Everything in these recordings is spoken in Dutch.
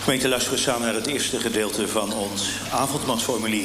Gemeente, luisteren we samen naar het eerste gedeelte van ons avondmaalsformulier.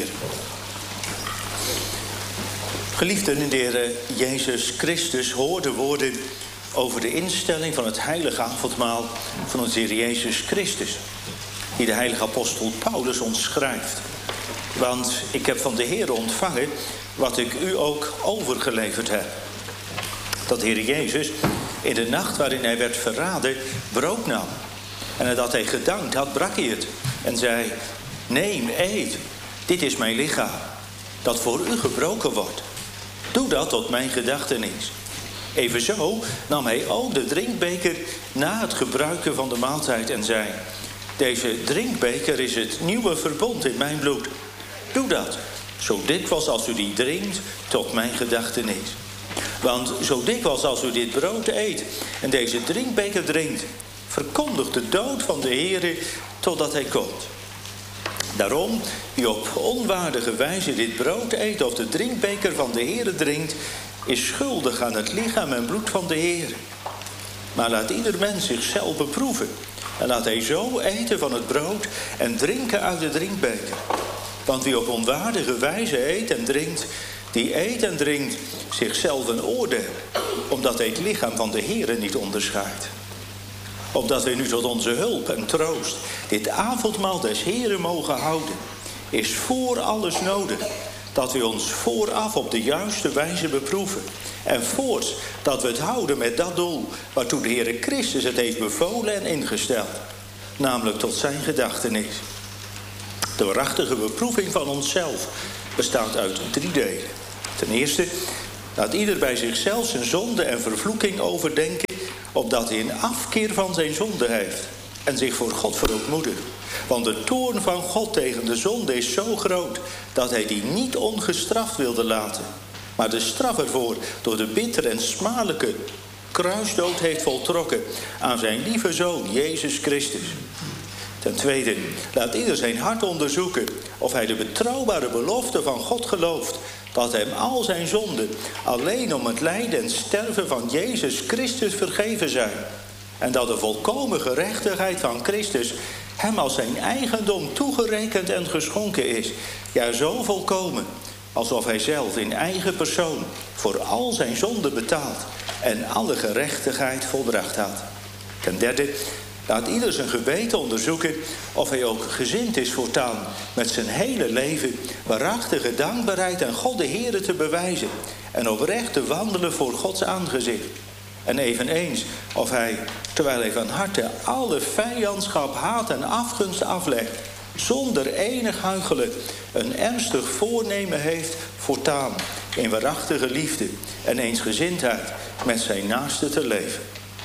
Geliefden in de Heer Jezus Christus, hoor de woorden over de instelling van het heilige avondmaal van onze Heer Jezus Christus, die de heilige apostel Paulus ons schrijft. Want ik heb van de Heer ontvangen wat ik u ook overgeleverd heb. Dat de Heer Jezus in de nacht waarin hij werd verraden brood nam. En nadat hij gedankt had, brak hij het en zei: neem, eet, dit is mijn lichaam, dat voor u gebroken wordt. Doe dat tot mijn gedachtenis. Evenzo nam hij ook de drinkbeker na het gebruiken van de maaltijd en zei: deze drinkbeker is het nieuwe verbond in mijn bloed. Doe dat, zo dikwijls als u die drinkt, tot mijn gedachtenis. Want zo dikwijls als u dit brood eet en deze drinkbeker drinkt, verkondigt de dood van de Heere totdat hij komt. Daarom, wie op onwaardige wijze dit brood eet of de drinkbeker van de Heere drinkt, is schuldig aan het lichaam en bloed van de Heere. Maar laat ieder mens zichzelf beproeven en laat hij zo eten van het brood en drinken uit de drinkbeker. Want wie op onwaardige wijze eet en drinkt, die eet en drinkt zichzelf een oordeel, omdat hij het lichaam van de Heere niet onderscheidt. Opdat wij nu tot onze hulp en troost dit avondmaal des Heeren mogen houden, is voor alles nodig dat we ons vooraf op de juiste wijze beproeven. En voorts dat we het houden met dat doel waartoe de Heere Christus het heeft bevolen en ingesteld. Namelijk tot zijn gedachtenis. De waarachtige beproeving van onszelf bestaat uit 3 delen. Ten eerste, laat ieder bij zichzelf zijn zonde en vervloeking overdenken, opdat hij een afkeer van zijn zonde heeft en zich voor God verootmoedigt. Want de toorn van God tegen de zonde is zo groot dat hij die niet ongestraft wilde laten, maar de straf ervoor door de bittere en smadelijke kruisdood heeft voltrokken aan zijn lieve Zoon, Jezus Christus. Ten tweede, laat ieder zijn hart onderzoeken of hij de betrouwbare belofte van God gelooft, dat hem al zijn zonden alleen om het lijden en sterven van Jezus Christus vergeven zijn. En dat de volkomen gerechtigheid van Christus hem als zijn eigendom toegerekend en geschonken is. Ja, zo volkomen, alsof hij zelf in eigen persoon voor al zijn zonden betaald en alle gerechtigheid volbracht had. Ten derde, laat ieder zijn geweten onderzoeken of hij ook gezind is voortaan met zijn hele leven waarachtige dankbaarheid aan God de Heere te bewijzen en oprecht te wandelen voor Gods aangezicht. En eveneens of hij, terwijl hij van harte alle vijandschap, haat en afgunst aflegt, zonder enig huichelen een ernstig voornemen heeft voortaan in waarachtige liefde en eensgezindheid met zijn naaste te leven.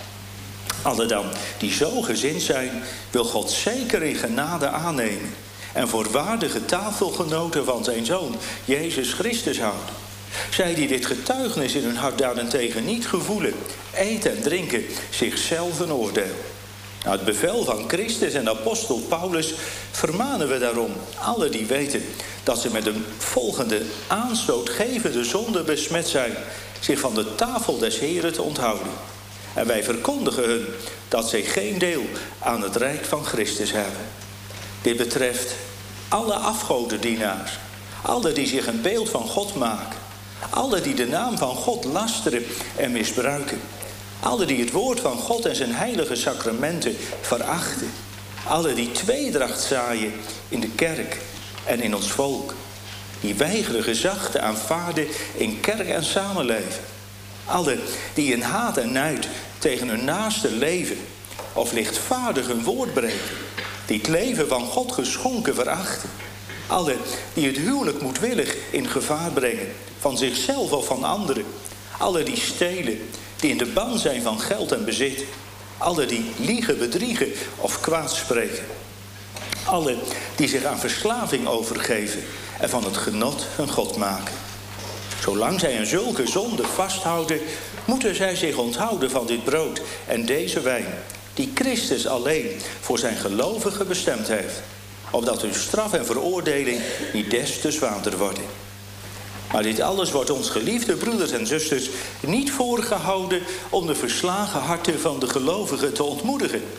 Alle dan die zo gezind zijn, wil God zeker in genade aannemen en voor waardige tafelgenoten van zijn Zoon, Jezus Christus, houden. Zij die dit getuigenis in hun hart daarentegen niet gevoelen, eten en drinken zichzelf een oordeel. Nou, het bevel van Christus en apostel Paulus vermanen we daarom alle die weten dat ze met een volgende aanstootgevende zonde besmet zijn, zich van de tafel des Heren te onthouden. En wij verkondigen hun dat zij geen deel aan het rijk van Christus hebben. Dit betreft alle afgodendienaars, alle die zich een beeld van God maken, alle die de naam van God lasteren en misbruiken, alle die het woord van God en zijn heilige sacramenten verachten, alle die tweedracht zaaien in de kerk en in ons volk, die weigeren gezag te aanvaarden in kerk en samenleven, alle die in haat en nijd tegen hun naaste leven of lichtvaardig hun woord breken, die het leven van God geschonken verachten, alle die het huwelijk moedwillig in gevaar brengen, van zichzelf of van anderen, alle die stelen, die in de ban zijn van geld en bezit, alle die liegen, bedriegen of kwaad spreken, alle die zich aan verslaving overgeven en van het genot hun God maken. Zolang zij aan zulke zonden vasthouden, moeten zij zich onthouden van dit brood en deze wijn, die Christus alleen voor zijn gelovigen bestemd heeft, opdat hun straf en veroordeling niet des te zwaarder worden. Maar dit alles wordt ons, geliefde broeders en zusters, niet voorgehouden om de verslagen harten van de gelovigen te ontmoedigen,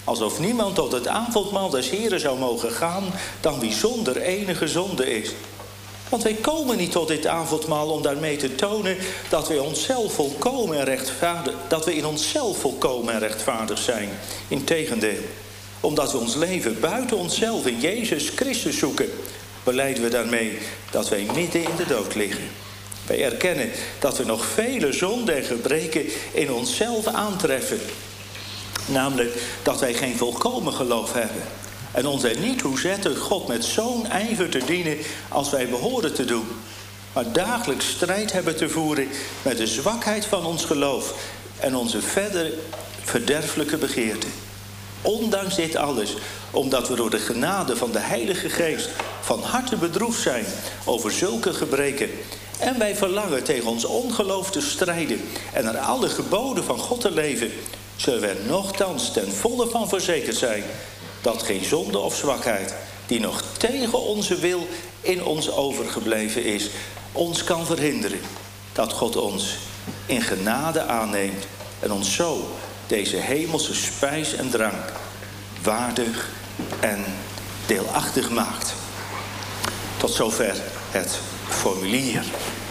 Alsof niemand tot het avondmaal des Heren zou mogen gaan dan wie zonder enige zonde is. Want wij komen niet tot dit avondmaal om daarmee te tonen dat we onszelf volkomen en rechtvaardig, dat we in onszelf volkomen en rechtvaardig zijn. Integendeel, omdat we ons leven buiten onszelf in Jezus Christus zoeken, belijden we daarmee dat wij midden in de dood liggen. Wij erkennen dat we nog vele zonden en gebreken in onszelf aantreffen. Namelijk dat wij geen volkomen geloof hebben. En ons er niet toe zetten God met zo'n ijver te dienen als wij behoren te doen. Maar dagelijks strijd hebben te voeren met de zwakheid van ons geloof en onze verder verderfelijke begeerten. Ondanks dit alles, omdat we door de genade van de Heilige Geest van harte bedroefd zijn over zulke gebreken. En wij verlangen tegen ons ongeloof te strijden en naar alle geboden van God te leven, zullen we er nochtans ten volle van verzekerd zijn dat geen zonde of zwakheid die nog tegen onze wil in ons overgebleven is, ons kan verhinderen dat God ons in genade aanneemt en ons zo deze hemelse spijs en drank waardig en deelachtig maakt. Tot zover het formulier.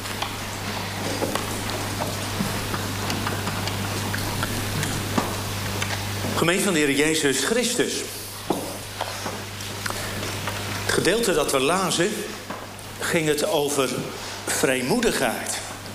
Gemeente van de Heer Jezus Christus. Het gedeelte dat we lazen ging het over vrijmoedigheid.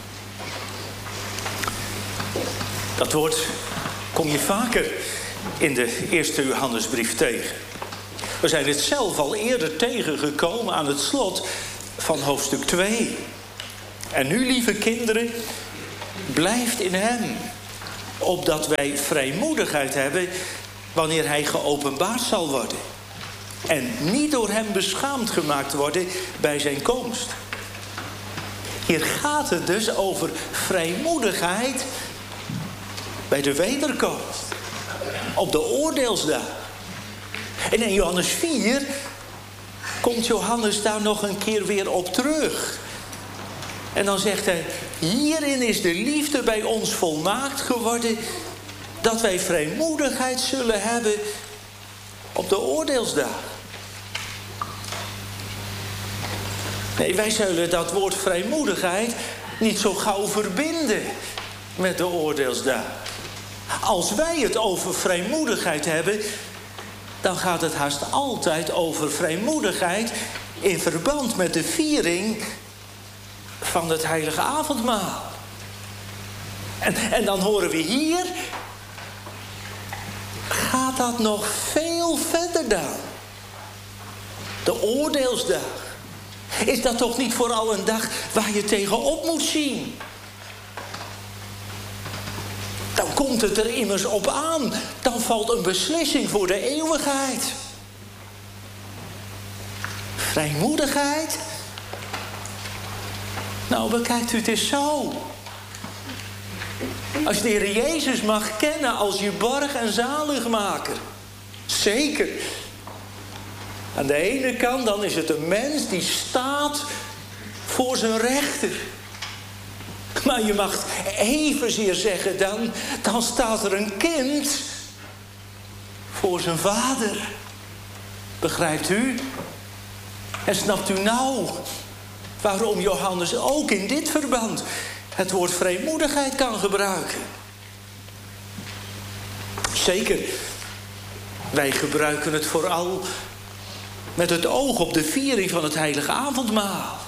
Dat woord kom je vaker in de eerste Johannesbrief tegen. We zijn het zelf al eerder tegengekomen aan het slot van hoofdstuk 2. En nu, lieve kinderen, blijft in hem, opdat wij vrijmoedigheid hebben wanneer hij geopenbaard zal worden. En niet door hem beschaamd gemaakt worden bij zijn komst. Hier gaat het dus over vrijmoedigheid bij de wederkomst. Op de oordeelsdag. En in Johannes 4 komt Johannes daar nog een keer weer op terug. En dan zegt hij: hierin is de liefde bij ons volmaakt geworden, dat wij vrijmoedigheid zullen hebben op de oordeelsdag. Nee, wij zullen dat woord vrijmoedigheid niet zo gauw verbinden met de oordeelsdag. Als wij het over vrijmoedigheid hebben, dan gaat het haast altijd over vrijmoedigheid in verband met de viering van het heilige avondmaal. En dan horen we hier, gaat dat nog veel verder dan. De oordeelsdag. Is dat toch niet vooral een dag waar je tegenop moet zien? Dan komt het er immers op aan. Dan valt een beslissing voor de eeuwigheid. Vrijmoedigheid? Nou, bekijkt u het eens zo. Als je de Heer Jezus mag kennen als je borg en zaligmaker. Zeker. Aan de ene kant dan is het een mens die staat voor zijn rechter. Maar je mag evenzeer zeggen dan staat er een kind voor zijn vader. Begrijpt u? En snapt u nou waarom Johannes ook in dit verband het woord vrijmoedigheid kan gebruiken? Zeker, wij gebruiken het vooral met het oog op de viering van het heilige avondmaal.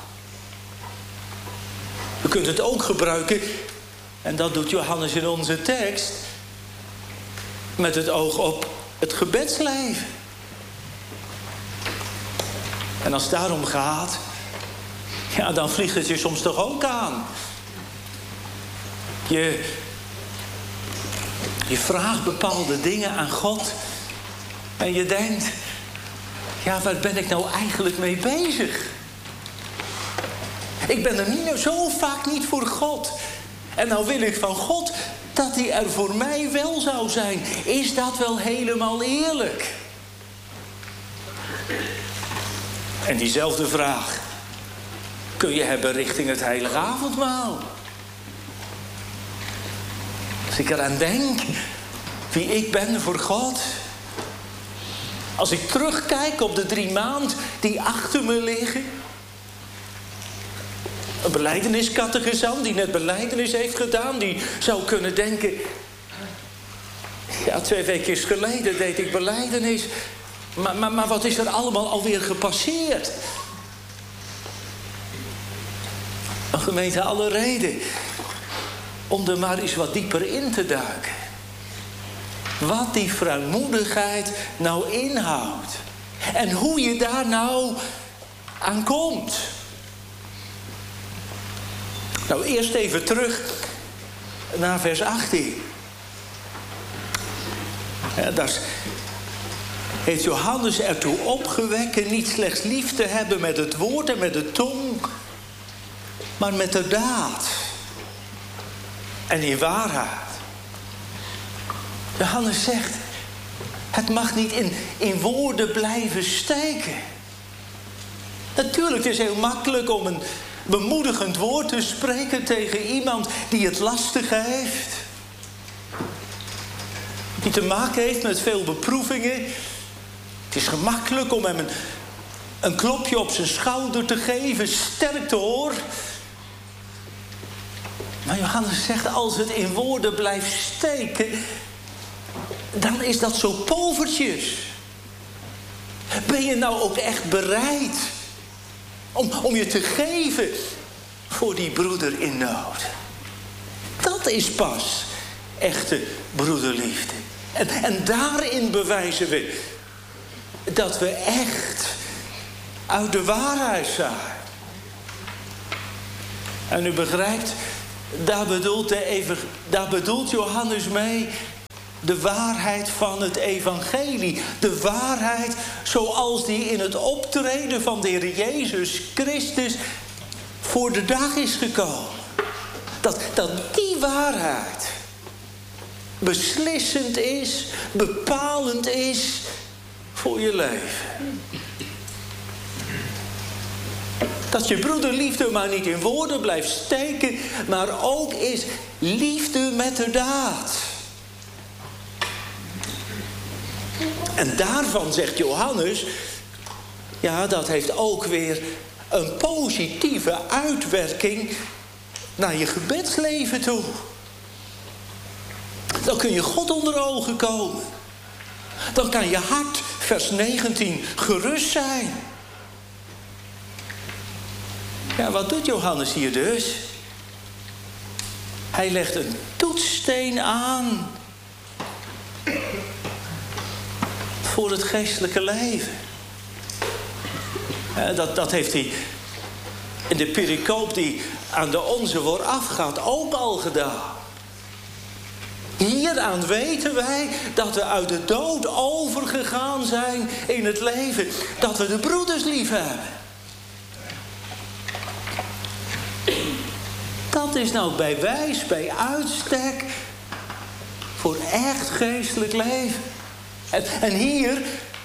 We kunnen het ook gebruiken, en dat doet Johannes in onze tekst, met het oog op het gebedsleven. En als het daarom gaat, ja, dan vliegt het je soms toch ook aan. Je vraagt bepaalde dingen aan God en je denkt, ja, waar ben ik nou eigenlijk mee bezig? Ik ben er zo vaak niet voor God. En nou wil ik van God dat hij er voor mij wel zou zijn. Is dat wel helemaal eerlijk? En diezelfde vraag kun je hebben richting het heilige avondmaal. Als ik eraan denk wie ik ben voor God, Als ik terugkijk op de 3 maanden die achter me liggen. Een belijdeniscategizant die net belijdenis heeft gedaan, die zou kunnen denken... Ja, 2 weken geleden deed ik belijdenis. Maar wat is er allemaal alweer gepasseerd? Een gemeente, alle reden om er maar eens wat dieper in te duiken. Wat die vrijmoedigheid nou inhoudt. En hoe je daar nou aan komt. Nou, eerst even terug naar vers 18. Ja, daar heeft Johannes ertoe opgewekt niet slechts lief te hebben met het woord en met de tong, maar met de daad. En in waarheid. Johannes zegt, het mag niet in woorden blijven steken. Natuurlijk, het is heel makkelijk om een bemoedigend woord te spreken tegen iemand die het lastig heeft. Die te maken heeft met veel beproevingen. Het is gemakkelijk om hem een klopje op zijn schouder te geven. Sterkte hoor. Maar Johannes zegt, als het in woorden blijft steken, dan is dat zo povertjes. Ben je nou ook echt bereid om je te geven voor die broeder in nood? Dat is pas echte broederliefde. En daarin bewijzen we dat we echt uit de waarheid zijn. En u begrijpt, daar bedoelt Johannes mee de waarheid van het evangelie. De waarheid zoals die in het optreden van de Heer Jezus Christus voor de dag is gekomen. Dat die waarheid beslissend is, bepalend is voor je leven. Dat je broederliefde maar niet in woorden blijft steken, maar ook is liefde met de daad. En daarvan zegt Johannes, ja, dat heeft ook weer een positieve uitwerking naar je gebedsleven toe. Dan kun je God onder ogen komen. Dan kan je hart, vers 19, gerust zijn. Ja, wat doet Johannes hier dus? Hij legt een toetssteen aan voor het geestelijke leven. Dat heeft hij in de pericoop die aan de onze voorafgaat ook al gedaan. Hieraan weten wij dat we uit de dood overgegaan zijn in het leven. Dat we de broeders lief hebben. Dat is nou bij wijs, bij uitstek voor echt geestelijk leven. En hier,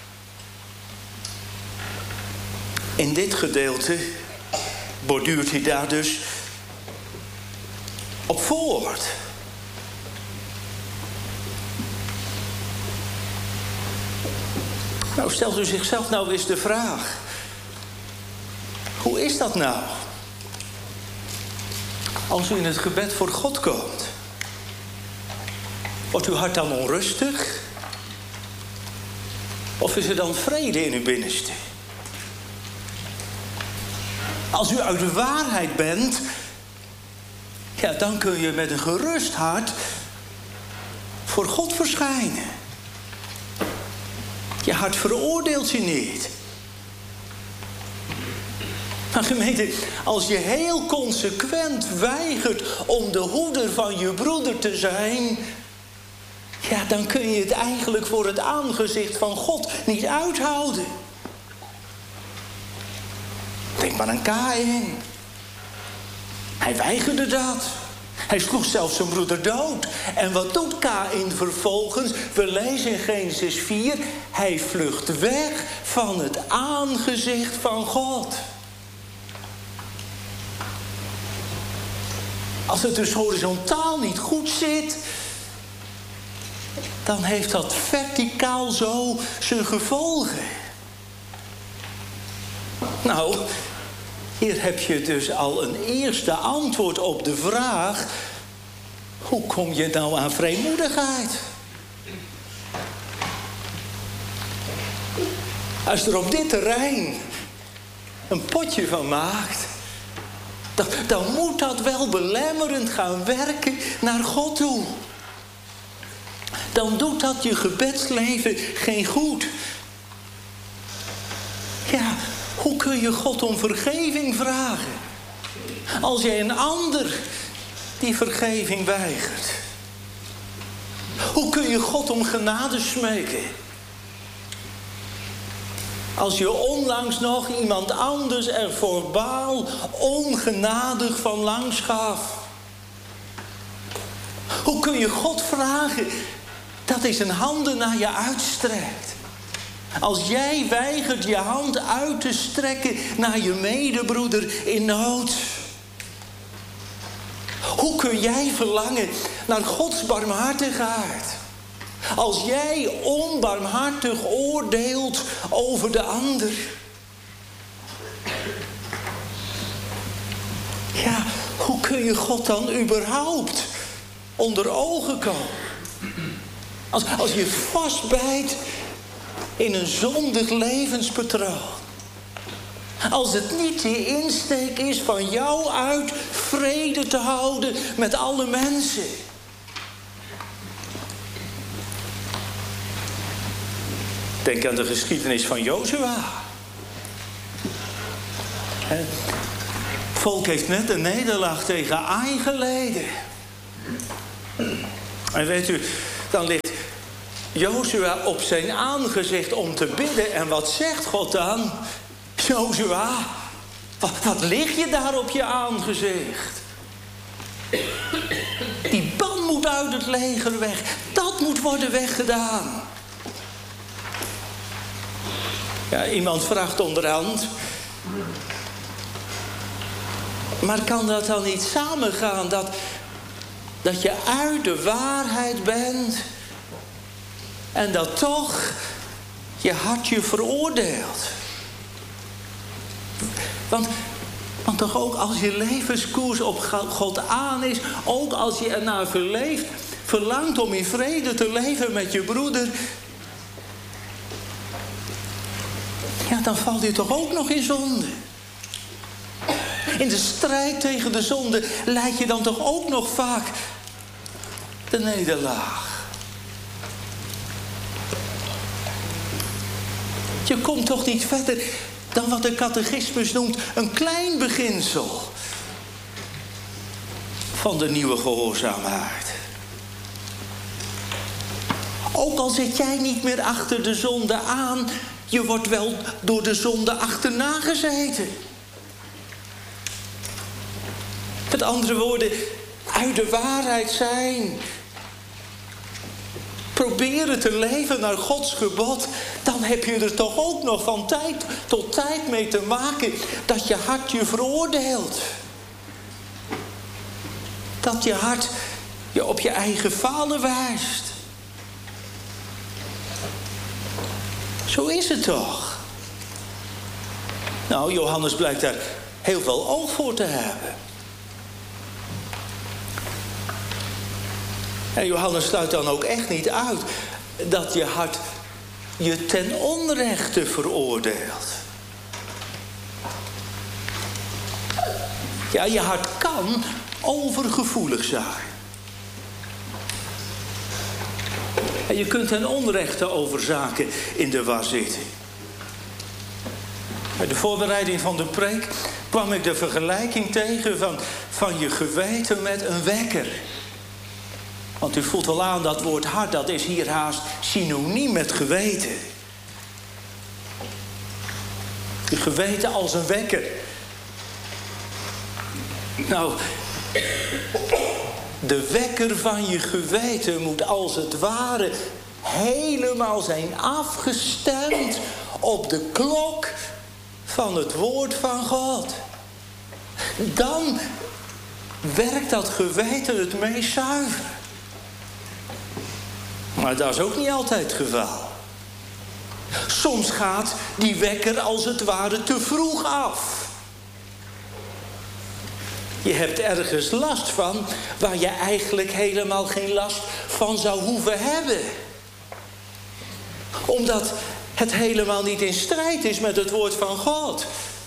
in dit gedeelte, borduurt hij daar dus op voort. Nou, stelt u zichzelf nou eens de vraag. Hoe is dat nou? Als u in het gebed voor God komt. Wordt uw hart dan onrustig? Of is er dan vrede in uw binnenste? Als u uit de waarheid bent, ja, dan kun je met een gerust hart voor God verschijnen. Je hart veroordeelt je niet. Maar gemeente, als je heel consequent weigert om de hoeder van je broeder te zijn, ja, dan kun je het eigenlijk voor het aangezicht van God niet uithouden. Denk maar aan Kaïn. Hij weigerde dat. Hij sloeg zelfs zijn broeder dood. En wat doet Kaïn vervolgens? We lezen in Genesis 4. Hij vlucht weg van het aangezicht van God. Als het dus horizontaal niet goed zit, dan heeft dat verticaal zo zijn gevolgen. Nou, hier heb je dus al een eerste antwoord op de vraag: hoe kom je nou aan vrijmoedigheid? Als er op dit terrein een potje van maakt, dan moet dat wel belemmerend gaan werken naar God toe. Dan doet dat je gebedsleven geen goed. Ja, hoe kun je God om vergeving vragen als jij een ander die vergeving weigert? Hoe kun je God om genade smeken als je onlangs nog iemand anders er voorbaal ongenadig van langs gaf? Hoe kun je God vragen dat hij zijn handen naar je uitstrekt als jij weigert je hand uit te strekken naar je medebroeder in nood? Hoe kun jij verlangen naar Gods barmhartigheid als jij onbarmhartig oordeelt over de ander? Ja, hoe kun je God dan überhaupt onder ogen komen als je vastbijt in een zondig levenspatroon? Als het niet je insteek is van jou uit vrede te houden met alle mensen. Denk aan de geschiedenis van Jozua. Het volk heeft net een nederlaag tegen Ai geleden. En weet u, dan ligt Jozua op zijn aangezicht om te bidden. En wat zegt God dan? Jozua, wat lig je daar op je aangezicht? Die ban moet uit het leger weg. Dat moet worden weggedaan. Ja, iemand vraagt onderhand: maar kan dat dan niet samengaan? Dat je uit de waarheid bent en dat toch je hart je veroordeelt? Want toch ook als je levenskoers op God aan is, ook als je ernaar verlangt om in vrede te leven met je broeder, ja, dan valt je toch ook nog in zonde. In de strijd tegen de zonde leid je dan toch ook nog vaak de nederlaag. Je komt toch niet verder dan wat de catechismus noemt een klein beginsel van de nieuwe gehoorzaamheid. Ook al zit jij niet meer achter de zonde aan, je wordt wel door de zonde achterna gezeten. Met andere woorden, uit de waarheid zijn, proberen te leven naar Gods gebod, dan heb je er toch ook nog van tijd tot tijd mee te maken dat je hart je veroordeelt. Dat je hart je op je eigen falen wijst. Zo is het toch? Nou, Johannes blijkt daar heel veel oog voor te hebben. En Johannes sluit dan ook echt niet uit dat je hart je ten onrechte veroordeelt. Ja, je hart kan overgevoelig zijn. En je kunt ten onrechte over zaken in de war zitten. Bij de voorbereiding van de preek kwam ik de vergelijking tegen van je geweten met een wekker. Want u voelt wel aan, dat woord hart, dat is hier haast synoniem met geweten. Je geweten als een wekker. Nou, de wekker van je geweten moet als het ware helemaal zijn afgestemd op de klok van het woord van God. Dan werkt dat geweten het meest zuiver. Maar dat is ook niet altijd het geval. Soms gaat die wekker als het ware te vroeg af. Je hebt ergens last van waar je eigenlijk helemaal geen last van zou hoeven hebben. Omdat het helemaal niet in strijd is met het woord van God.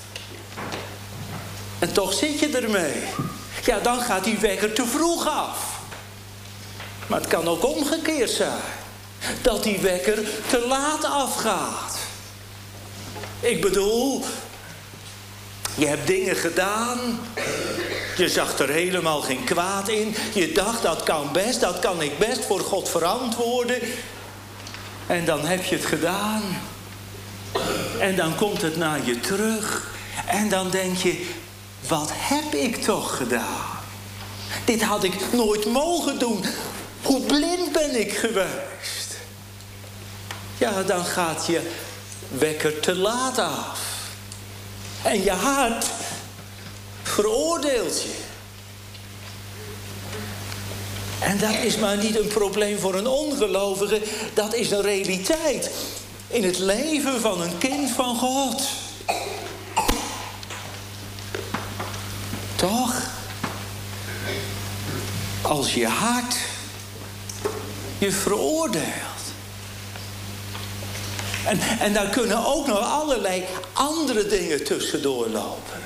En toch zit je ermee. Ja, dan gaat die wekker te vroeg af. Maar het kan ook omgekeerd zijn. Dat die wekker te laat afgaat. Ik bedoel, je hebt dingen gedaan. Je zag er helemaal geen kwaad in. Je dacht, dat kan best, dat kan ik best voor God verantwoorden. En dan heb je het gedaan. En dan komt het naar je terug. En dan denk je, wat heb ik toch gedaan? Dit had ik nooit mogen doen. Hoe blind ben ik geweest? Ja, dan gaat je wekker te laat af. En je hart veroordeelt je. En dat is maar niet een probleem voor een ongelovige. Dat is een realiteit in het leven van een kind van God. Toch? Als je hart je veroordeelt. En daar kunnen ook nog allerlei andere dingen tussendoor lopen.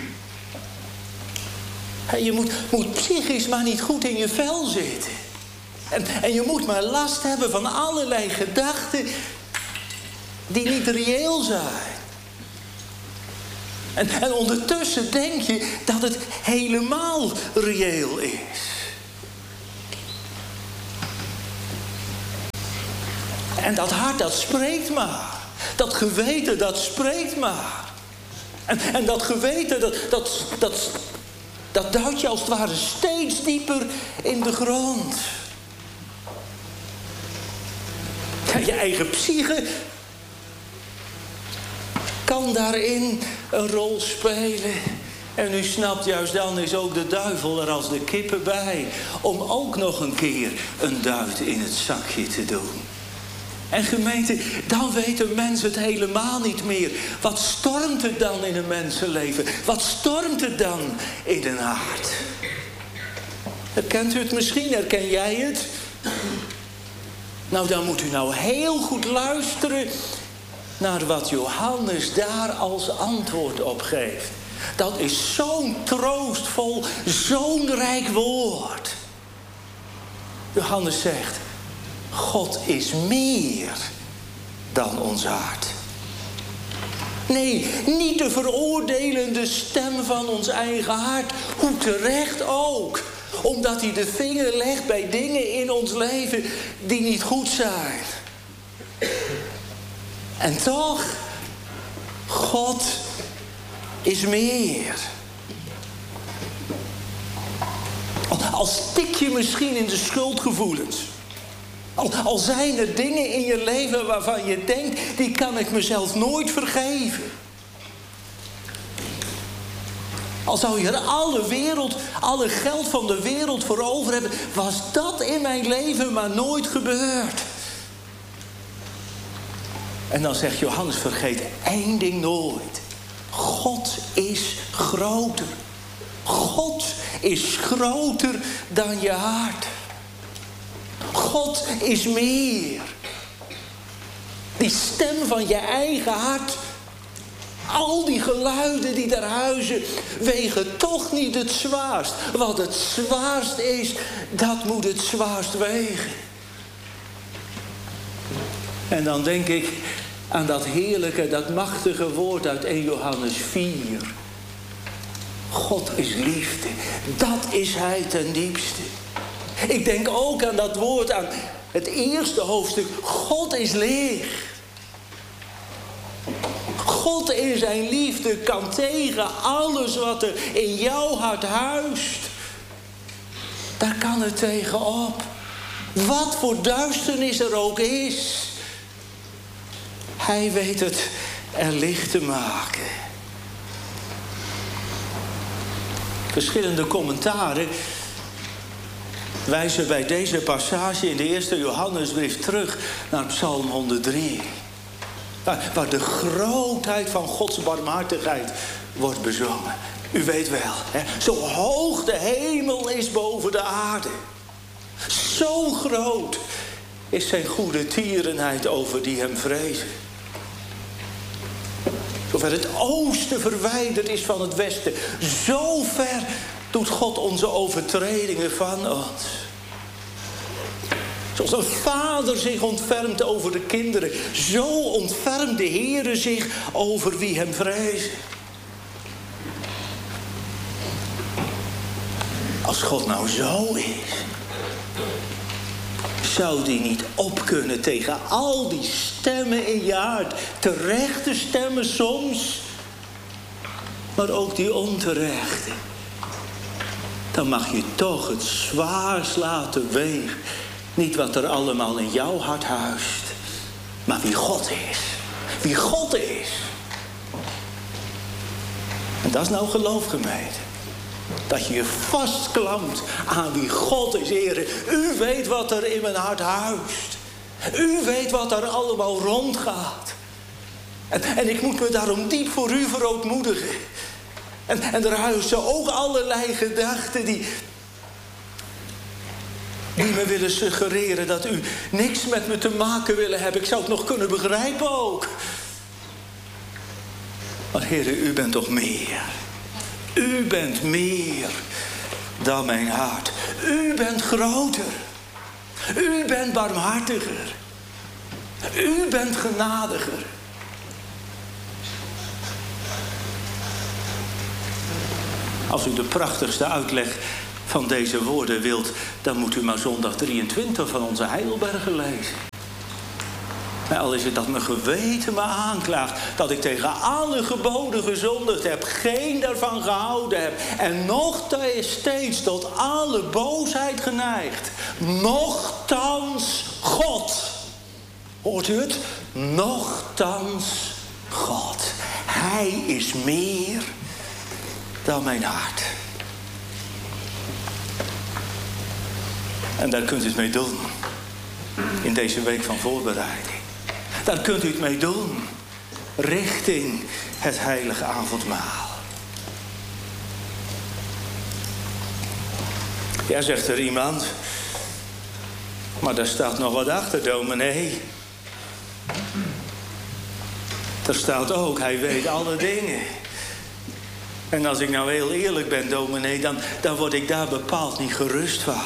Je moet psychisch maar niet goed in je vel zitten. En je moet maar last hebben van allerlei gedachten die niet reëel zijn. En ondertussen denk je dat het helemaal reëel is. En dat hart, dat spreekt maar. Dat geweten, dat spreekt maar. En dat geweten, dat duwt je als het ware steeds dieper in de grond. Ja, je eigen psyche kan daarin een rol spelen. En u snapt, juist dan is ook de duivel er als de kippen bij. Om ook nog een keer een duit in het zakje te doen. En gemeente, dan weet een mens het helemaal niet meer. Wat stormt er dan in een mensenleven? Wat stormt er dan in een hart? Herkent u het misschien? Herken jij het? Nou, dan moet u nou heel goed luisteren naar wat Johannes daar als antwoord op geeft. Dat is zo'n troostvol, zo'n rijk woord. Johannes zegt, God is meer dan ons hart. Nee, niet de veroordelende stem van ons eigen hart. Hoe terecht ook. Omdat hij de vinger legt bij dingen in ons leven die niet goed zijn. En toch, God is meer. Al stik je misschien in de schuldgevoelens. Al zijn er dingen in je leven waarvan je denkt, die kan ik mezelf nooit vergeven. Al zou je er alle geld van de wereld voor over hebben, was dat in mijn leven maar nooit gebeurd. En dan zegt Johannes, vergeet één ding nooit. God is groter. God is groter dan je hart. God is meer. Die stem van je eigen hart. Al die geluiden die daar huizen wegen toch niet het zwaarst. Wat het zwaarst is, dat moet het zwaarst wegen. En dan denk ik aan dat heerlijke, dat machtige woord uit 1 Johannes 4. God is liefde. Dat is hij ten diepste. Ik denk ook aan dat woord, aan het eerste hoofdstuk. God is licht. God in zijn liefde kan tegen alles wat er in jouw hart huist. Daar kan het tegen op. Wat voor duisternis er ook is. Hij weet het er licht te maken. Verschillende commentaren wijzen bij deze passage in de eerste Johannesbrief terug naar Psalm 103. Waar de grootheid van Gods barmhartigheid wordt bezongen. U weet wel, hè? Zo hoog de hemel is boven de aarde. Zo groot is zijn goede tierenheid over die hem vrezen. Zover het oosten verwijderd is van het westen, zo ver doet God onze overtredingen van ons. Zoals een vader zich ontfermt over de kinderen, zo ontfermt de Heere zich over wie hem vrezen. Als God nou zo is, zou die niet op kunnen tegen al die stemmen in je hart? Terechte stemmen soms, maar ook die onterechte. Dan mag je toch het zwaarst laten wegen. Niet wat er allemaal in jouw hart huist, maar wie God is. Wie God is. En dat is nou geloof, gemeente. Dat je je vastklampt aan wie God is, Heer. U weet wat er in mijn hart huist. U weet wat er allemaal rondgaat. En ik moet me daarom diep voor u verootmoedigen. En er huizen ook allerlei gedachten die me willen suggereren dat u niks met me te maken willen hebben. Ik zou het nog kunnen begrijpen ook. Maar Heer, u bent toch meer. U bent meer dan mijn hart. U bent groter. U bent barmhartiger. U bent genadiger. Als u de prachtigste uitleg van deze woorden wilt, dan moet u maar zondag 23 van onze Heidelbergen lezen. Maar al is het dat mijn geweten me aanklaagt, dat ik tegen alle geboden gezondigd heb, geen daarvan gehouden heb en nog steeds tot alle boosheid geneigd. Nochtans God. Hoort u het? Nochtans God. Hij is meer dan mijn hart. En daar kunt u het mee doen. In deze week van voorbereiding. Daar kunt u het mee doen. Richting het heilige avondmaal. Ja, zegt er iemand. Maar daar staat nog wat achter, dominee. Er staat ook, hij weet alle dingen. En als ik nou heel eerlijk ben, dominee, dan word ik daar bepaald niet gerust van.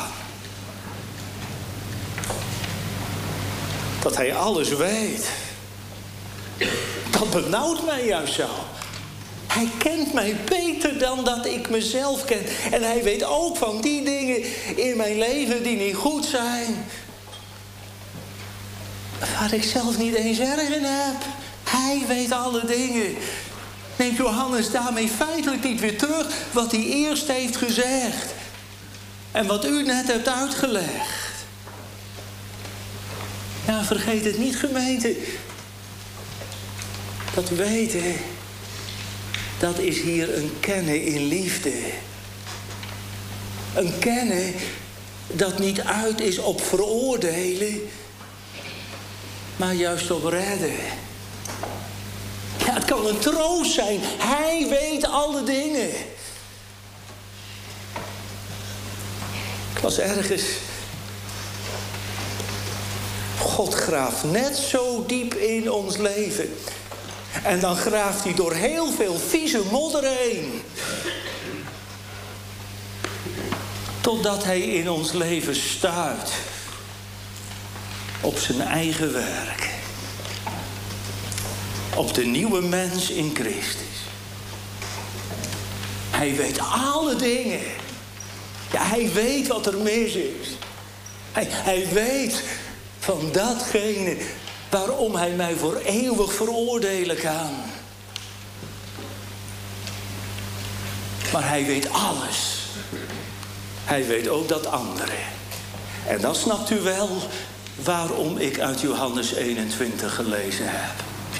Dat hij alles weet. Dat benauwt mij juist zo. Hij kent mij beter dan dat ik mezelf ken. En hij weet ook van die dingen in mijn leven die niet goed zijn. Waar ik zelf niet eens erg in heb. Hij weet alle dingen. Neemt Johannes daarmee feitelijk niet weer terug wat hij eerst heeft gezegd. En wat u net hebt uitgelegd. Ja, vergeet het niet, gemeente. Dat weten, dat is hier een kennen in liefde. Een kennen dat niet uit is op veroordelen, maar juist op redden. Ja, het kan een troost zijn. Hij weet alle dingen. Ik was ergens. God graaft net zo diep in ons leven. En dan graaft hij door heel veel vieze modder heen. Totdat hij in ons leven stuit. Op zijn eigen werk. Op de nieuwe mens in Christus. Hij weet alle dingen. Ja, hij weet wat er mis is. Hij weet van datgene waarom hij mij voor eeuwig veroordelen kan. Maar hij weet alles. Hij weet ook dat andere. En dan snapt u wel waarom ik uit Johannes 21 gelezen heb.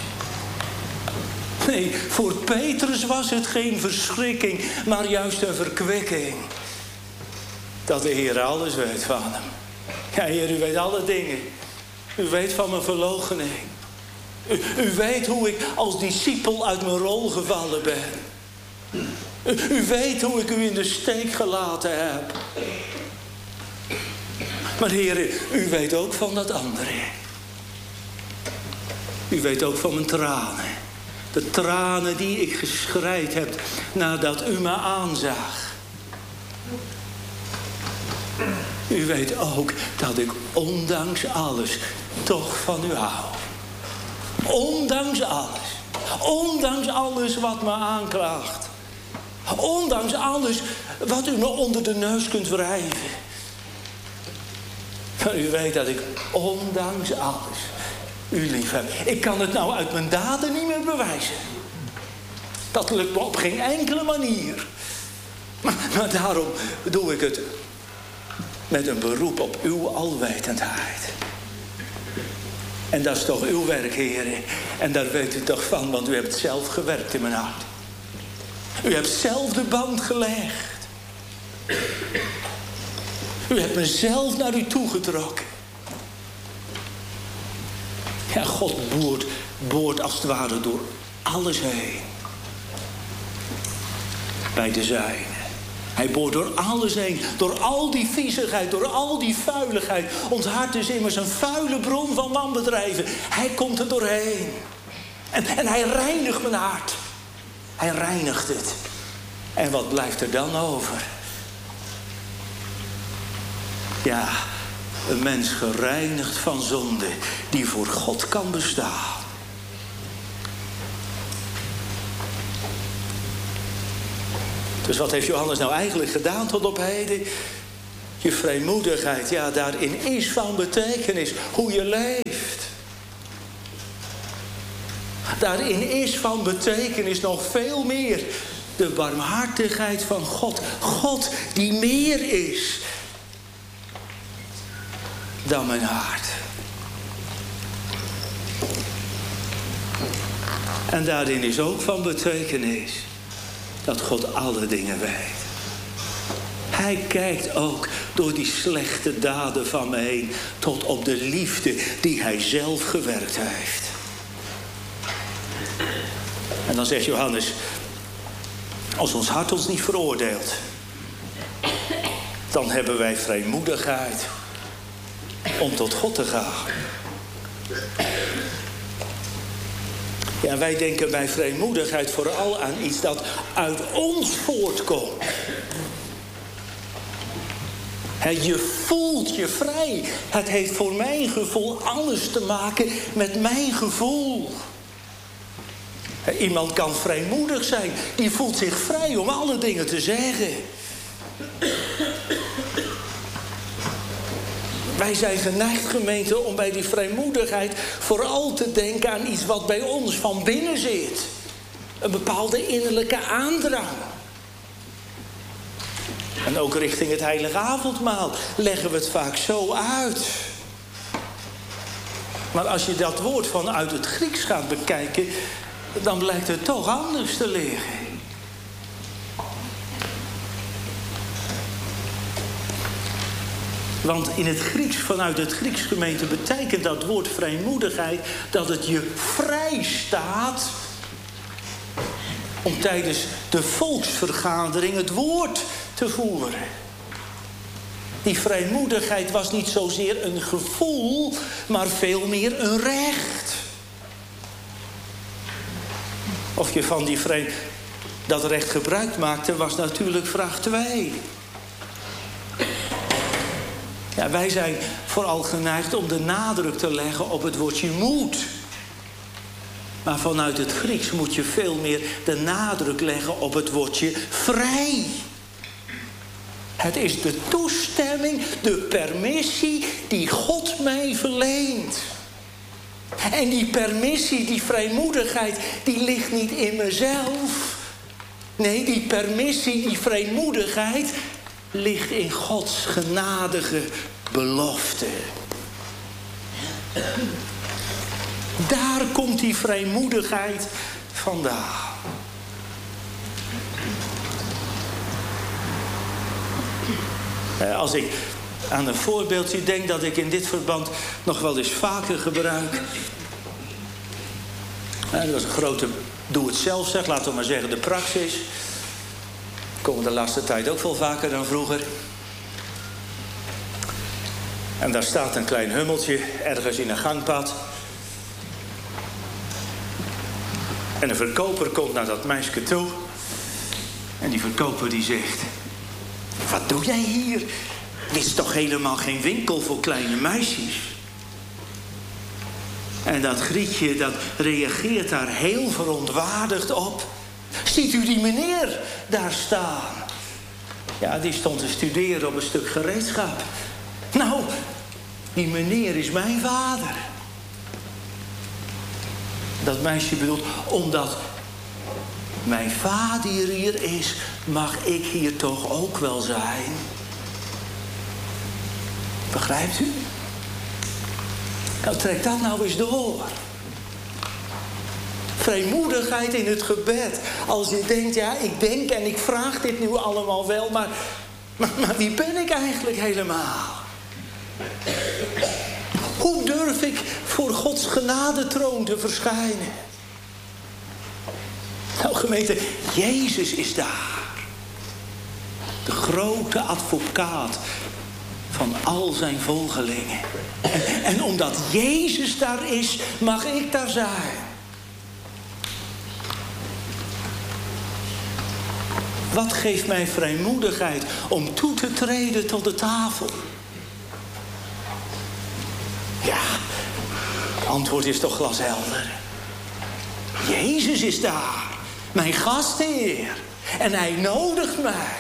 Nee, voor Petrus was het geen verschrikking, maar juist een verkwikking. dat de Heer alles weet van hem. Ja, Heer, u weet alle dingen. U weet van mijn verloochening. U weet hoe ik als discipel uit mijn rol gevallen ben. U weet hoe ik u in de steek gelaten heb. Maar Heer, u weet ook van dat andere. U weet ook van mijn tranen. De tranen die ik geschreid heb nadat u me aanzag. U weet ook dat ik ondanks alles toch van u hou. Ondanks alles. Ondanks alles wat me aanklaagt. Ondanks alles wat u me onder de neus kunt wrijven. Maar u weet dat ik ondanks alles u lief heb. Ik kan het nou uit mijn daden niet meer bewijzen. Dat lukt me op geen enkele manier. Maar daarom doe ik het met een beroep op uw alwetendheid. En dat is toch uw werk, heren. En daar weet u toch van, want u hebt zelf gewerkt in mijn hart. U hebt zelf de band gelegd. U hebt mezelf naar u toegetrokken. Ja, God boort als het ware door alles heen. Bij de zijne. Hij boort door alles heen. Door al die viezigheid, door al die vuiligheid. Ons hart is immers een vuile bron van wanbedrijven. Hij komt er doorheen. En hij reinigt mijn hart. Hij reinigt het. En wat blijft er dan over? Ja, een mens gereinigd van zonde die voor God kan bestaan. Dus wat heeft Johannes nou eigenlijk gedaan tot op heden? Je vrijmoedigheid, ja, daarin is van betekenis hoe je leeft. Daarin is van betekenis nog veel meer de barmhartigheid van God. God die meer is dan mijn hart. En daarin is ook van betekenis dat God alle dingen weet. Hij kijkt ook door die slechte daden van me heen tot op de liefde die hij zelf gewerkt heeft. En dan zegt Johannes, als ons hart ons niet veroordeelt, dan hebben wij vrijmoedigheid om tot God te gaan. Ja, wij denken bij vrijmoedigheid vooral aan iets dat uit ons voortkomt. Je voelt je vrij. Het heeft voor mijn gevoel alles te maken met mijn gevoel. Iemand kan vrijmoedig zijn. Die voelt zich vrij om alle dingen te zeggen. Wij zijn geneigd, gemeente, om bij die vrijmoedigheid vooral te denken aan iets wat bij ons van binnen zit. Een bepaalde innerlijke aandrang. En ook richting het heilige avondmaal leggen we het vaak zo uit. Maar als je dat woord vanuit het Grieks gaat bekijken, dan blijkt het toch anders te liggen. Want in het Grieks, vanuit het Grieks, gemeente, betekent dat woord vrijmoedigheid dat het je vrij staat om tijdens de volksvergadering het woord te voeren. Die vrijmoedigheid was niet zozeer een gevoel, maar veel meer een recht. Of je van dat recht gebruik maakte, was natuurlijk vraag 2. Ja, wij zijn vooral geneigd om de nadruk te leggen op het woordje moet. Maar vanuit het Grieks moet je veel meer de nadruk leggen op het woordje vrij. Het is de toestemming, de permissie die God mij verleent. En die permissie, die vrijmoedigheid, die ligt niet in mezelf. Nee, die permissie, die vrijmoedigheid ligt in Gods genadige belofte. Daar komt die vrijmoedigheid vandaan. Als ik aan een voorbeeldje denk dat ik in dit verband nog wel eens vaker gebruik. Dat was een grote doe-het-zelf, zeg, laten we maar zeggen, de praxis. Komen de laatste tijd ook veel vaker dan vroeger. En daar staat een klein hummeltje ergens in een gangpad. En een verkoper komt naar dat meisje toe. En die verkoper die zegt: wat doe jij hier? Dit is toch helemaal geen winkel voor kleine meisjes? En dat Grietje, dat reageert daar heel verontwaardigd op. Ziet u die meneer daar staan? Ja, die stond te studeren op een stuk gereedschap. Nou, die meneer is mijn vader. Dat meisje bedoelt, omdat mijn vader hier is, mag ik hier toch ook wel zijn. Begrijpt u? Nou, trek dat nou eens door. Vrijmoedigheid in het gebed. Als je denkt, ja, ik denk en ik vraag dit nu allemaal wel, maar wie ben ik eigenlijk helemaal? Hoe durf ik voor Gods genadetroon te verschijnen? Nou, gemeente, Jezus is daar. De grote advocaat van al zijn volgelingen. En omdat Jezus daar is, mag ik daar zijn. Wat geeft mij vrijmoedigheid om toe te treden tot de tafel? Ja, het antwoord is toch glashelder. Jezus is daar, mijn gastheer. En hij nodigt mij.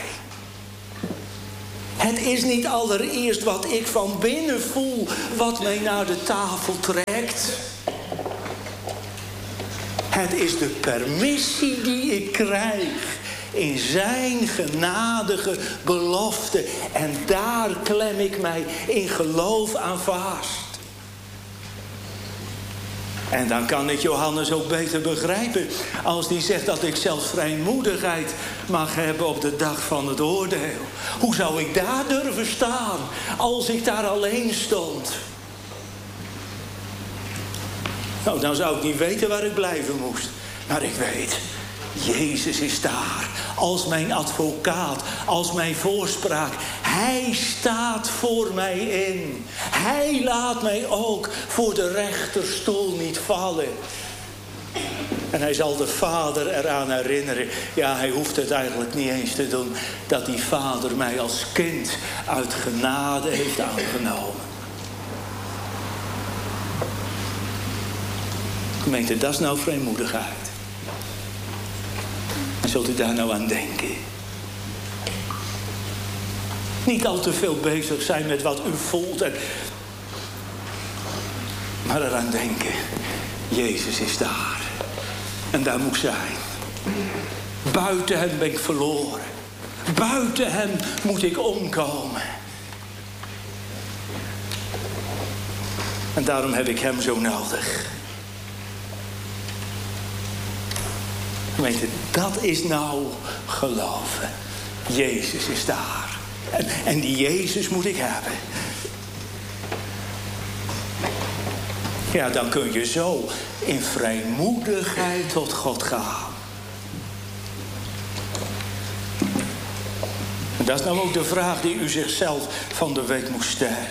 Het is niet allereerst wat ik van binnen voel, wat mij naar de tafel trekt. Het is de permissie die ik krijg in zijn genadige belofte. En daar klem ik mij in geloof aan vast. En dan kan ik Johannes ook beter begrijpen als die zegt dat ik zelfs vrijmoedigheid mag hebben op de dag van het oordeel. Hoe zou ik daar durven staan als ik daar alleen stond? Nou, dan zou ik niet weten waar ik blijven moest. Maar ik weet, Jezus is daar als mijn advocaat, als mijn voorspraak. Hij staat voor mij in. Hij laat mij ook voor de rechterstoel niet vallen. En hij zal de Vader eraan herinneren. Ja, hij hoeft het eigenlijk niet eens te doen, dat die Vader mij als kind uit genade heeft aangenomen. Gemeente, dat is nou vrijmoedigheid. En zult u daar nou aan denken? Niet al te veel bezig zijn met wat u voelt. Maar eraan denken. Jezus is daar. En daar moet ik zijn. Buiten hem ben ik verloren. Buiten hem moet ik omkomen. En daarom heb ik hem zo nodig. Gemeente, dat is nou geloven. Jezus is daar. En die Jezus moet ik hebben. Ja, dan kun je zo in vrijmoedigheid tot God gaan. En dat is nou ook de vraag die u zichzelf van de week moest stellen.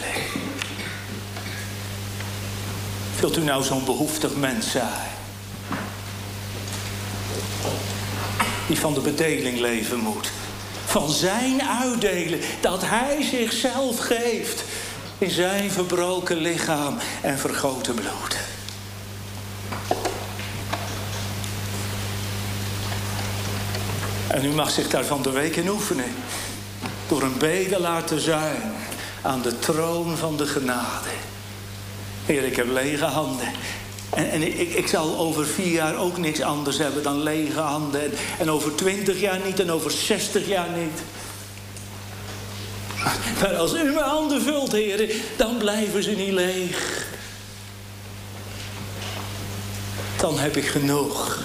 Wilt u nou zo'n behoeftig mens zijn? Die van de bedeling leven moet. Van zijn uitdelen. Dat hij zichzelf geeft. In zijn verbroken lichaam en vergoten bloed. En u mag zich daar van de week in oefenen. Door een bedelaar te zijn. Aan de troon van de genade. Heer, ik heb lege handen. En ik zal over 4 jaar ook niks anders hebben dan lege handen. En over 20 jaar niet en over 60 jaar niet. Maar als u mijn handen vult, heren, dan blijven ze niet leeg. Dan heb ik genoeg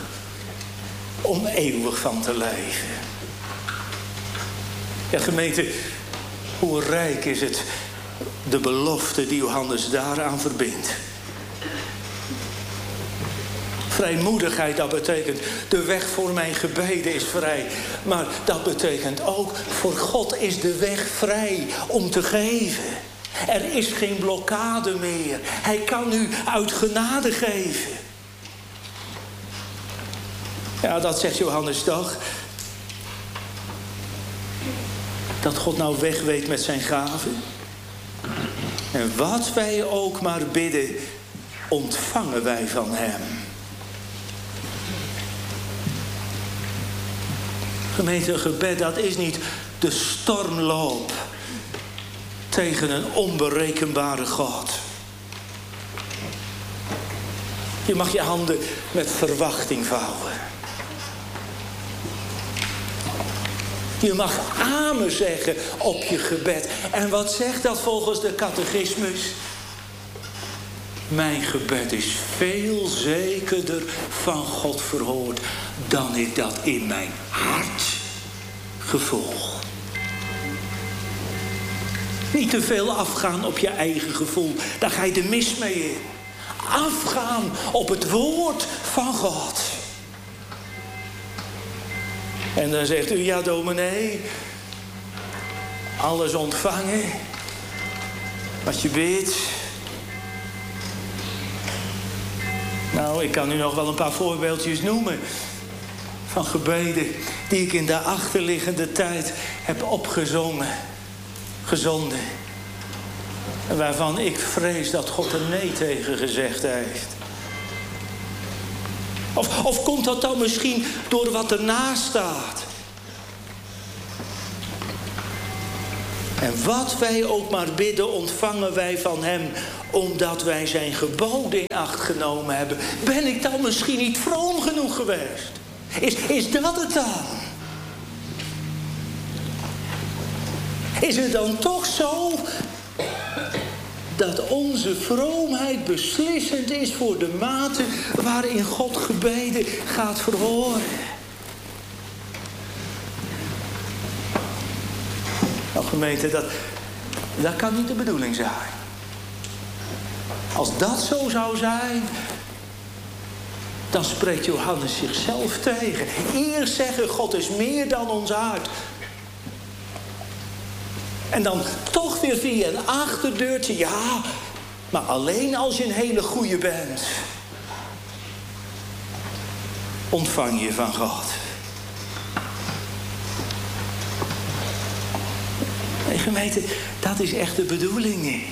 om eeuwig van te leven. Ja, gemeente, Hoe rijk is het, de belofte die Johannes daaraan verbindt. Vrijmoedigheid, dat betekent de weg voor mijn gebeden is vrij. Maar dat betekent ook, voor God is de weg vrij om te geven. Er is geen blokkade meer. Hij kan u uit genade geven. Ja, dat zegt Johannes toch. Dat God nou weg weet met zijn gaven. En wat wij ook maar bidden, ontvangen wij van hem. Gemeente, gebed, dat is niet de stormloop tegen een onberekenbare God. Je mag je handen met verwachting vouwen. Je mag amen zeggen op je gebed. En wat zegt dat volgens de catechismus? Mijn gebed is veel zekerder van God verhoord dan ik dat in mijn hart gevoel. Niet te veel afgaan op je eigen gevoel. Daar ga je de mis mee in. Afgaan op het woord van God. En dan zegt u, ja dominee, alles ontvangen wat je bidt. Nou, ik kan u nog wel een paar voorbeeldjes noemen van gebeden die ik in de achterliggende tijd heb gezonden. En waarvan ik vrees dat God er nee tegen gezegd heeft. Of komt dat dan misschien door wat ernaast staat? En wat wij ook maar bidden, ontvangen wij van hem, omdat wij zijn geboden in acht genomen hebben. Ben ik dan misschien niet vroom genoeg geweest? Is dat het dan? Is het dan toch zo dat onze vroomheid beslissend is voor de mate waarin God gebeden gaat verhoren? Nou gemeente, dat kan niet de bedoeling zijn. Als dat zo zou zijn, dan spreekt Johannes zichzelf tegen. Eerst zeggen, God is meer dan ons hart. En dan toch weer via een achterdeurtje, ja, maar alleen als je een hele goeie bent. Ontvang je van God. Nee, gemeente, dat is echt de bedoeling niet.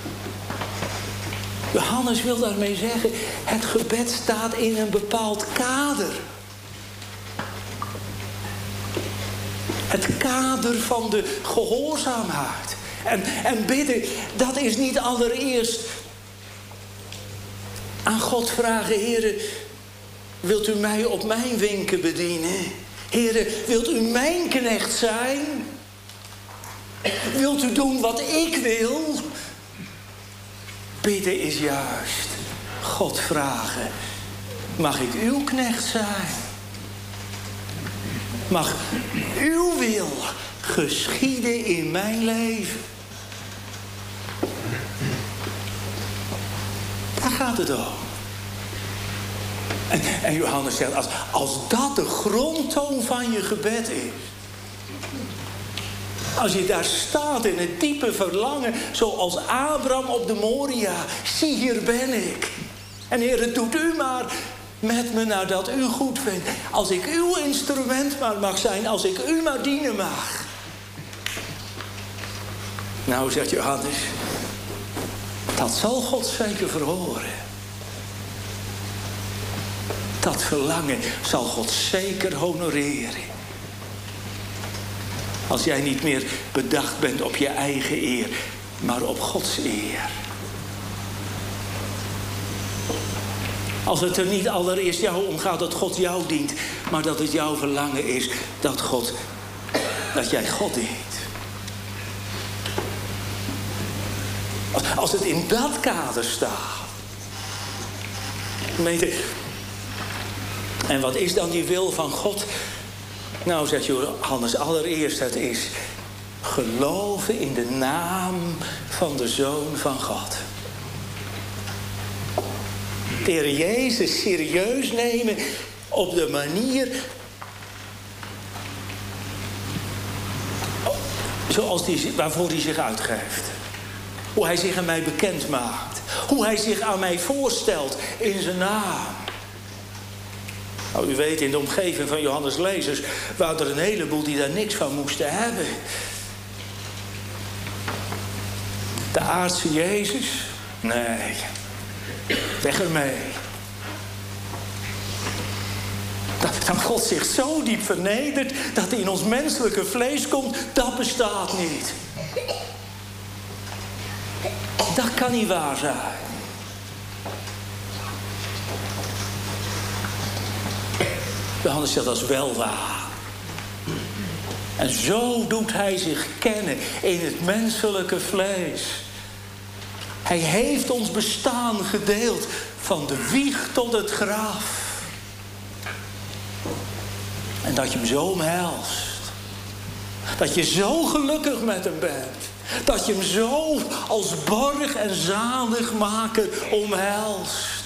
Johannes wil daarmee zeggen, het gebed staat in een bepaald kader. Het kader van de gehoorzaamheid. En bidden, dat is niet allereerst aan God vragen, Heere, wilt u mij op mijn wenken bedienen? Heere, wilt u mijn knecht zijn? Wilt u doen wat ik wil? Bidden is juist God vragen, mag ik uw knecht zijn? Mag uw wil geschieden in mijn leven? Daar gaat het om. En Johannes zegt, als dat de grondtoon van je gebed is. Als je daar staat in het diepe verlangen, zoals Abraham op de Moria. Zie, hier ben ik. En Heer, het doet u maar met me naar dat u goed vindt. Als ik uw instrument maar mag zijn, als ik u maar dienen mag. Nou, zegt Johannes, dat zal God zeker verhoren. Dat verlangen zal God zeker honoreren. Als jij niet meer bedacht bent op je eigen eer, maar op Gods eer. Als het er niet allereerst jou om gaat dat God jou dient, maar dat het jouw verlangen is dat jij God dient. Als het in dat kader staat. Gemeente, en wat is dan die wil van God? Nou, zegt Johannes, allereerst het is geloven in de naam van de Zoon van God. De Heer Jezus serieus nemen op de manier waarvoor hij zich uitgeeft. Hoe hij zich aan mij bekend maakt. Hoe hij zich aan mij voorstelt in zijn naam. Nou, u weet, in de omgeving van Johannes' lezers waren er een heleboel die daar niks van moesten hebben. De aardse Jezus? Nee. Weg ermee. Dat God zich zo diep vernedert dat hij in ons menselijke vlees komt, dat bestaat niet. Dat kan niet waar zijn. Johannes zegt dat is wel waar. En zo doet hij zich kennen in het menselijke vlees. Hij heeft ons bestaan gedeeld van de wieg tot het graf. En dat je hem zo omhelst. Dat je zo gelukkig met hem bent. Dat je hem zo als borg en zaligmaker omhelst.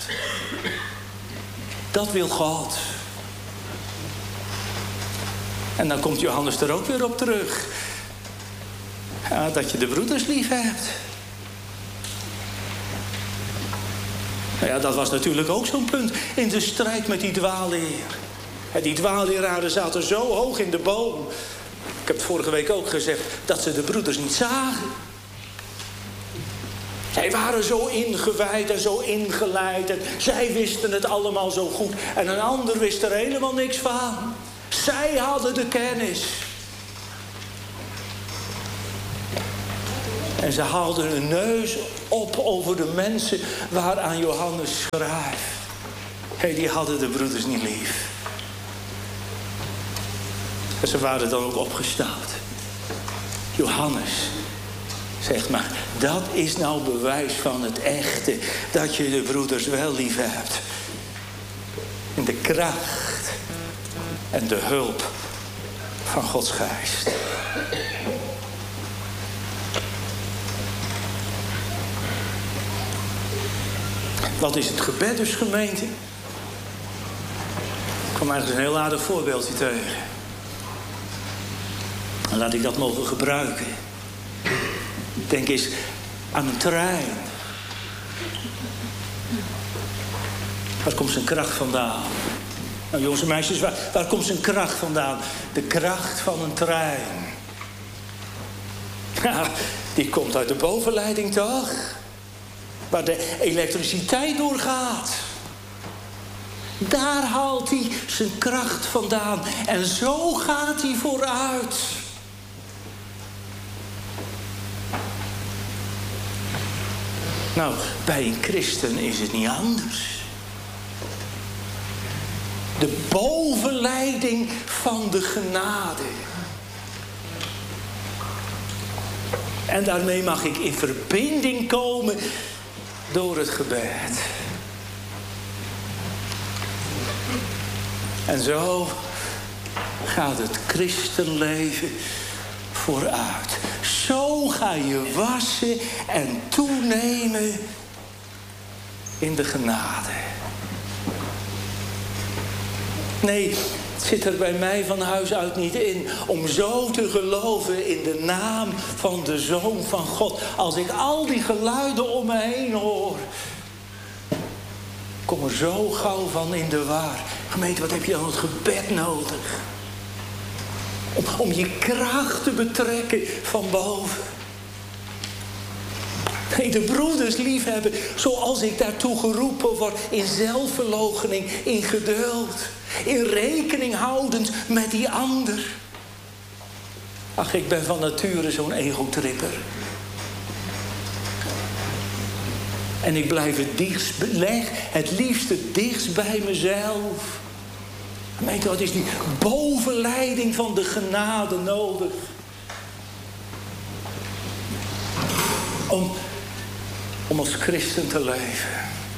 Dat wil God. En dan komt Johannes er ook weer op terug. Ja, dat je de broeders lief hebt. Nou ja, dat was natuurlijk ook zo'n punt in de strijd met die dwaalleer. Die dwaalleraren zaten zo hoog in de boom. Ik heb het vorige week ook gezegd dat ze de broeders niet zagen. Zij waren zo ingewijd en zo ingeleid. En zij wisten het allemaal zo goed. En een ander wist er helemaal niks van. Zij hadden de kennis. En ze haalden hun neus op over de mensen waaraan Johannes schrijft. Die hadden de broeders niet lief. En ze waren dan ook opgestapt. Johannes zegt maar, dat is nou bewijs van het echte. Dat je de broeders wel lief hebt. In de kracht en de hulp van Gods geest. Wat is het gebed dus, gemeente? Ik kwam eigenlijk een heel aardig voorbeeldje tegen. En laat ik dat mogen gebruiken. Denk eens aan een trein. Waar komt zijn kracht vandaan? Nou jongens en meisjes, waar komt zijn kracht vandaan? De kracht van een trein. Ja, die komt uit de bovenleiding toch? Waar de elektriciteit doorgaat. Daar haalt hij zijn kracht vandaan. En zo gaat hij vooruit. Nou, bij een christen is het niet anders. De bovenleiding van de genade. En daarmee mag ik in verbinding komen door het gebed. En zo gaat het christenleven vooruit. Zo ga je wassen en toenemen in de genade. Nee, het zit er bij mij van huis uit niet in om zo te geloven in de naam van de Zoon van God. Als ik al die geluiden om me heen hoor, kom er zo gauw van in de war. Gemeente, wat heb je dan het gebed nodig? Om je kracht te betrekken van boven. Nee, de broeders liefhebben zoals ik daartoe geroepen word. In zelfverloochening, in geduld. In rekening houdend met die ander. Ach, ik ben van nature zo'n egotripper. En ik blijf het liefst het dichtst bij mezelf. Gemeente, wat is die bovenleiding van de genade nodig? Om als christen te leven.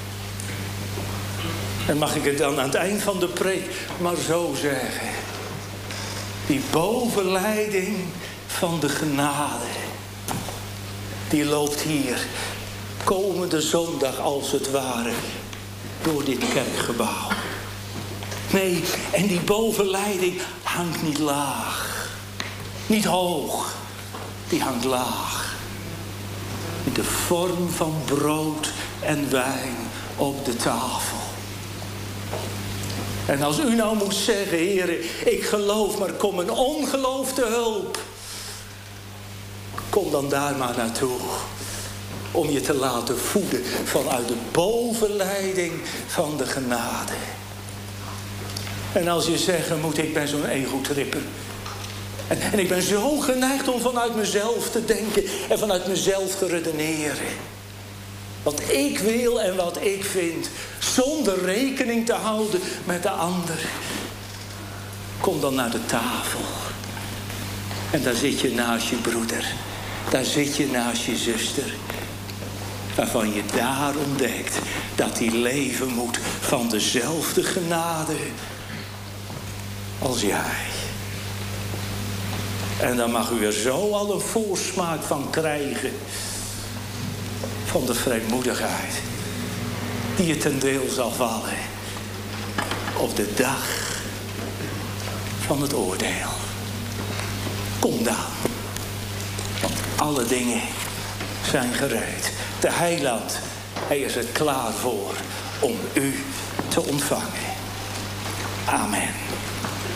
En mag ik het dan aan het eind van de preek maar zo zeggen. Die bovenleiding van de genade. Die loopt hier komende zondag als het ware door dit kerkgebouw. Nee, en die bovenleiding hangt niet laag. Niet hoog. Die hangt laag. In de vorm van brood en wijn op de tafel. En als u nou moet zeggen, Heere, ik geloof, maar kom een ongeloof te hulp. Kom dan daar maar naartoe. Om je te laten voeden vanuit de bovenleiding van de genade. En als je zeggen moet, ik ben zo'n egotripper. En ik ben zo geneigd om vanuit mezelf te denken en vanuit mezelf te redeneren. Wat ik wil en wat ik vind, zonder rekening te houden met de ander. Kom dan naar de tafel. En daar zit je naast je broeder. Daar zit je naast je zuster. Waarvan je daar ontdekt dat die leven moet van dezelfde genade als jij. En dan mag u er zo al een voorsmaak van krijgen. Van de vrijmoedigheid die je ten deel zal vallen op de dag van het oordeel. Kom dan, want alle dingen zijn gereed. De heiland, hij is er klaar voor om u te ontvangen. Amen.